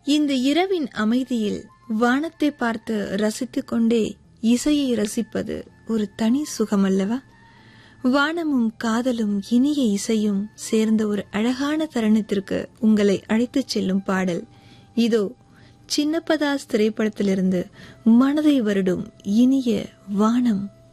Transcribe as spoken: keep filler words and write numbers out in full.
இந்த இரவின் அமைதியில் வானத்தை பார்த்து ரசித்துக் கொண்டே இசையை ரசிப்பது ஒரு தனி சுகமல்லவா? வானமும் காதலும் இனிய இசையும் சேர்ந்த ஒரு அழகான தருணத்திற்கு உங்களை அழைத்துச் செல்லும் பாடல் இதோ. சின்னப்பதாஸ் திரைப்படத்திலிருந்து மனதை வருடும் இனிய வானம்.